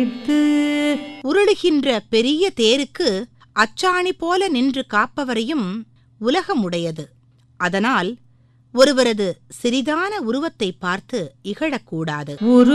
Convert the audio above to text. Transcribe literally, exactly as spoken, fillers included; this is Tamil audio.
உருளுகின்ற பெரிய தேருக்கு அச்சாணி போல நின்று காப்பவரையும் உலகம் உடையது. அதனால் ஒருவரது சிறிதான உருவத்தை பார்த்து இகழக்கூடாது.